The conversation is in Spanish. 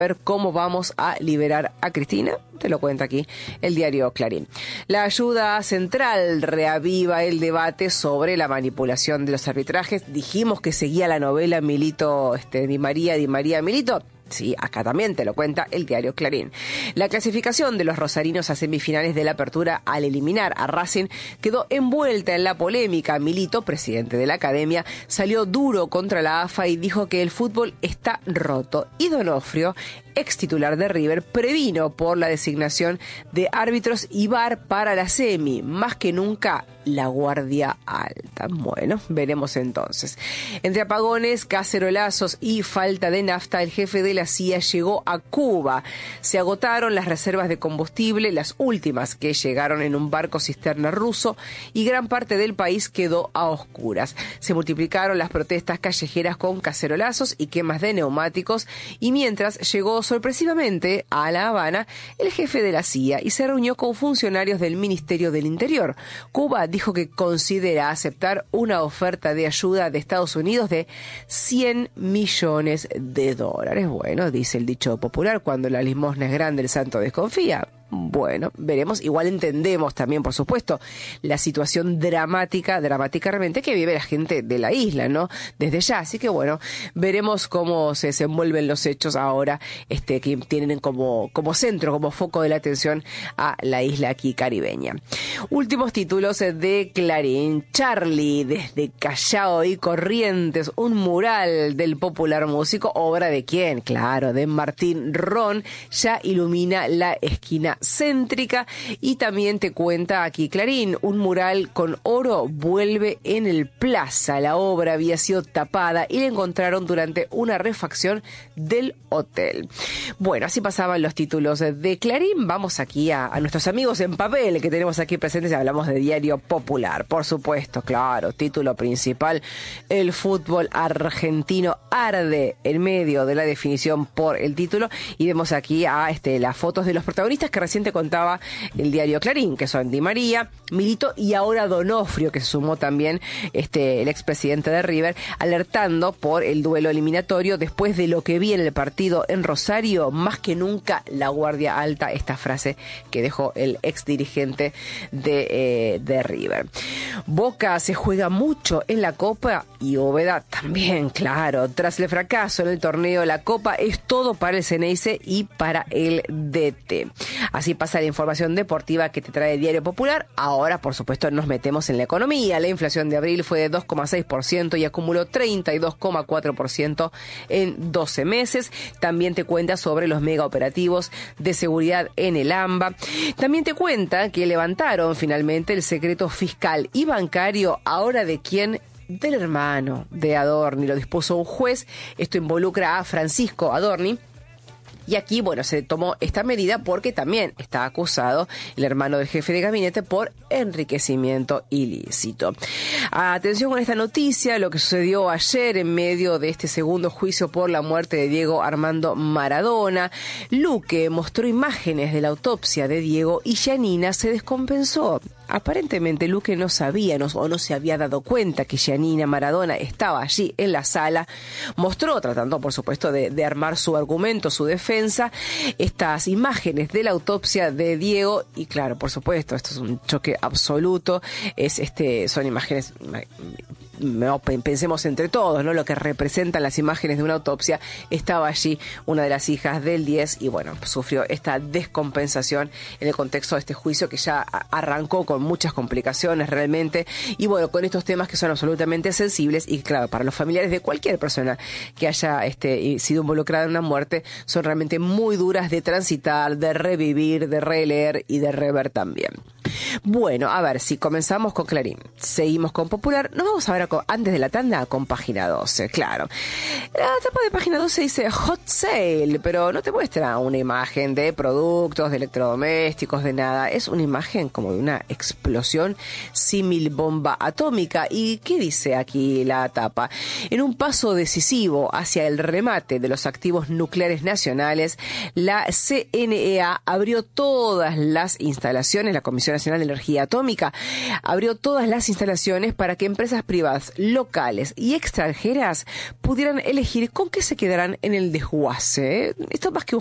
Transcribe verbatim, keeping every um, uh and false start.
ver cómo vamos a liberar a Cristina. Te lo cuenta aquí el diario Clarín. La ayuda central reaviva el debate sobre la manipulación de los arbitrajes. Dijimos que seguía la novela Milito, este, Di María, Di María, Milito. Sí, acá también te lo cuenta el diario Clarín. La clasificación de los rosarinos a semifinales de la Apertura al eliminar a Racing quedó envuelta en la polémica. Milito, presidente de la Academia, salió duro contra la A F A y dijo que el fútbol está roto. Y Donofrio, ex titular de River, previno por la designación de árbitros y V A R para la semi. Más que nunca, la guardia alta. Bueno, veremos entonces. Entre apagones, cacerolazos y falta de nafta, el jefe de la C I A llegó a Cuba. Se agotaron las reservas de combustible, las últimas que llegaron en un barco cisterna ruso, y gran parte del país quedó a oscuras. Se multiplicaron las protestas callejeras con cacerolazos y quemas de neumáticos, y mientras llegó sorpresivamente a La Habana el jefe de la C I A y se reunió con funcionarios del Ministerio del Interior. Cuba dijo que considera aceptar una oferta de ayuda de Estados Unidos de cien millones de dólares. Bueno, dice el dicho popular, cuando la limosna es grande el santo desconfía. Bueno, veremos. Igual entendemos también, por supuesto, la situación dramática, dramática realmente que vive la gente de la isla, ¿no? Desde ya. Así que bueno, veremos cómo se desenvuelven los hechos ahora, este, que tienen como, como centro, como foco de la atención a la isla aquí caribeña. Últimos títulos de Clarín. Charlie, desde Callao y Corrientes, un mural del popular músico, obra de quién, claro, de Martín Ron, ya ilumina la esquina céntrica. Y también te cuenta aquí Clarín, un mural con oro vuelve en el Plaza. La obra había sido tapada y la encontraron durante una refacción del hotel. Bueno, así pasaban los títulos de Clarín. Vamos aquí a, a nuestros amigos en papel que tenemos aquí presentes y hablamos de Diario Popular. Por supuesto, claro, título principal: el fútbol argentino arde, en medio de la definición por el título. Y vemos aquí a este, las fotos de los protagonistas que recién te contaba el diario Clarín, que son Di María, Milito y ahora Donofrio, que se sumó también este, el expresidente de River, alertando por el duelo eliminatorio después de lo que vi en el partido en Rosario. Más que nunca, la guardia alta, esta frase que dejó el ex dirigente de, eh, de River. Boca se juega mucho en la Copa y Úbeda también, claro. Tras el fracaso en el torneo, la Copa es todo para el Ceneice y para el D T. Así pasa la información deportiva que te trae Diario Popular. Ahora, por supuesto, nos metemos en la economía. La inflación de abril fue de dos coma seis por ciento y acumuló treinta y dos coma cuatro por ciento en doce meses. También te cuenta sobre los mega operativos de seguridad en el AMBA. También te cuenta que levantaron finalmente el secreto fiscal y bancario. ¿Ahora de quién? Del hermano de Adorni. Lo dispuso un juez. Esto involucra a Francisco Adorni. Y aquí, bueno, se tomó esta medida porque también está acusado el hermano del jefe de gabinete por enriquecimiento ilícito. Atención con esta noticia, lo que sucedió ayer en medio de este segundo juicio por la muerte de Diego Armando Maradona. Luque mostró imágenes de la autopsia de Diego y Giannina se descompensó. Aparentemente Luque no sabía no, o no se había dado cuenta que Giannina Maradona estaba allí en la sala. Mostró, tratando por supuesto de, de armar su argumento, su defensa, estas imágenes de la autopsia de Diego. Y claro, por supuesto, esto es un choque absoluto. Es este, son imágenes... No, pensemos entre todos, ¿no? Lo que representan las imágenes de una autopsia. Estaba allí una de las hijas del diez y bueno, sufrió esta descompensación en el contexto de este juicio que ya arrancó con muchas complicaciones realmente, y bueno, con estos temas que son absolutamente sensibles y claro, para los familiares de cualquier persona que haya este, sido involucrada en una muerte, son realmente muy duras de transitar, de revivir, de releer y de rever también. Bueno, a ver, si comenzamos con Clarín, seguimos con Popular, nos vamos a ver con, antes de la tanda con Página doce, claro. La tapa de Página doce dice Hot Sale, pero no te muestra una imagen de productos, de electrodomésticos, de nada. Es una imagen como de una explosión símil bomba atómica. ¿Y qué dice aquí la tapa? En un paso decisivo hacia el remate de los activos nucleares nacionales, la C N E A abrió todas las instalaciones, la Comisión Nacional Nacional de Energía Atómica abrió todas las instalaciones para que empresas privadas, locales y extranjeras pudieran elegir con qué se quedarán en el desguace. Esto más que